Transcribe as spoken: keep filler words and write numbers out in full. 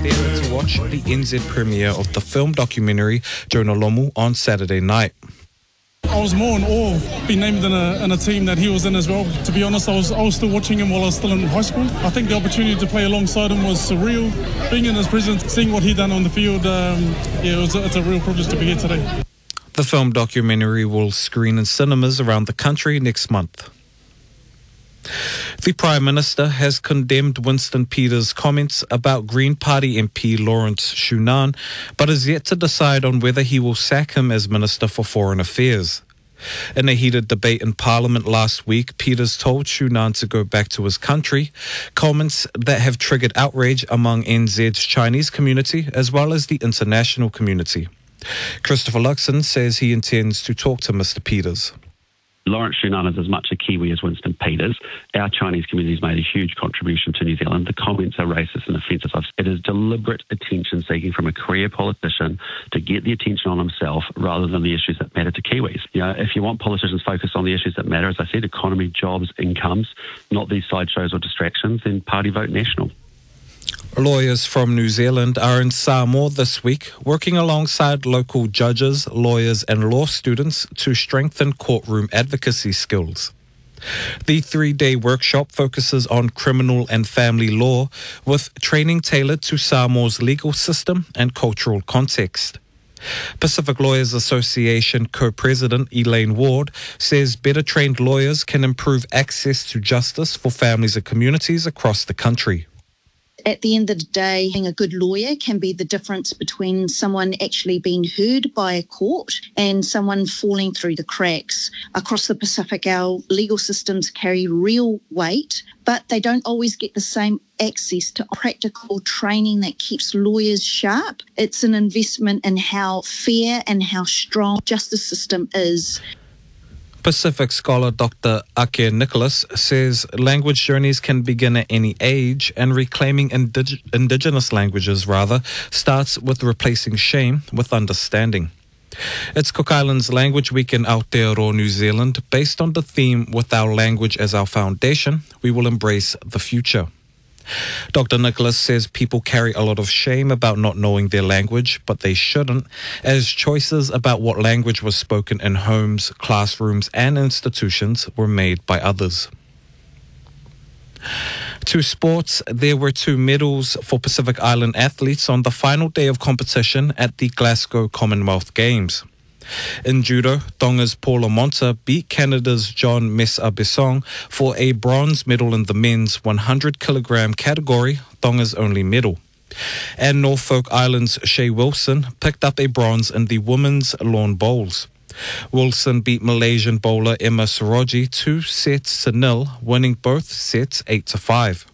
there to watch the N Z premiere of the film documentary Jonah Lomu on Saturday night. I was more in awe of being named in a, in a team that he was in as well. To be honest, I was I was still watching him while I was still in high school. I think the opportunity to play alongside him was surreal. Being in his presence, seeing what he done on the field, um, yeah, it was a, it's a real privilege to be here today. The film documentary will screen in cinemas around the country next month. The Prime Minister has condemned Winston Peters' comments about Green Party M P Lawrence Shunan, but is yet to decide on whether he will sack him as Minister for Foreign Affairs. In a heated debate in Parliament last week, Peters told Shunan to go back to his country, comments that have triggered outrage among N Z's Chinese community as well as the international community. Christopher Luxon says he intends to talk to Mister Peters. Lawrence Shunan is as much a Kiwi as Winston Peters. Our Chinese community has made a huge contribution to New Zealand. The comments are racist and offensive. It is deliberate attention seeking from a career politician to get the attention on himself rather than the issues that matter to Kiwis. You know, if you want politicians focused on the issues that matter, as I said, economy, jobs, incomes, not these sideshows or distractions, then party vote national. Lawyers from New Zealand are in Samoa this week, working alongside local judges, lawyers and law students to strengthen courtroom advocacy skills. The three-day workshop focuses on criminal and family law, with training tailored to Samoa's legal system and cultural context. Pacific Lawyers Association co-president Elaine Ward says better trained lawyers can improve access to justice for families and communities across the country. At the end of the day, being a good lawyer can be the difference between someone actually being heard by a court and someone falling through the cracks. Across the Pacific, our legal systems carry real weight, but they don't always get the same access to practical training that keeps lawyers sharp. It's an investment in how fair and how strong the justice system is. Pacific scholar Doctor Ake Nicholas says language journeys can begin at any age, and reclaiming indig- indigenous languages, rather, starts with replacing shame with understanding. It's Cook Islands Language Week in Aotearoa, New Zealand. Based on the theme, with our language as our foundation, we will embrace the future. Doctor Nicholas says people carry a lot of shame about not knowing their language, but they shouldn't, as choices about what language was spoken in homes, classrooms and institutions were made by others. To sports, there were two medals for Pacific Island athletes on the final day of competition at the Glasgow Commonwealth Games. In judo, Tonga's Paula Monta beat Canada's John Mesa-Bisong for a bronze medal in the men's one hundred kilogram category, Tonga's only medal. And Norfolk Island's Shea Wilson picked up a bronze in the women's lawn bowls. Wilson beat Malaysian bowler Emma Soroji two sets to nil, winning both sets eight to five.